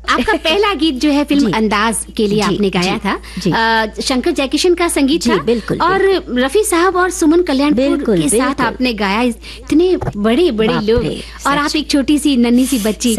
आपका पहला गीत जो है फिल्म अंदाज के लिए आपने गाया था, शंकर जयकिशन का संगीत था, बिल्कुल, और रफी साहब और सुमन कल्याणपुर के साथ आपने गाया। इतने बड़े बड़े लोग और आप एक छोटी सी नन्ही सी बच्ची।